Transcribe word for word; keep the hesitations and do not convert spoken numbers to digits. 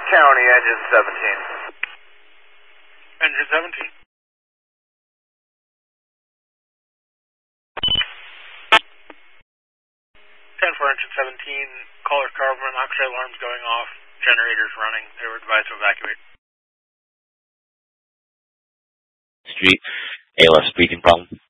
County, engine seventeen. Engine seventeen. ten four, engine seventeen, caller carbon monoxide alarms going off, generators running, they were advised to evacuate. Street, A L S breathing problem.